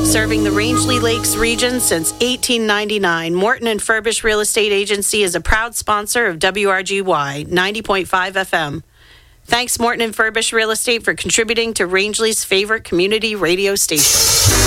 Serving the Rangeley Lakes region since 1899, Morton and Furbish Real Estate Agency is a proud sponsor of WRGY 90.5 FM. Thanks, Morton and Furbish Real Estate, for contributing to Rangeley's favorite community radio station.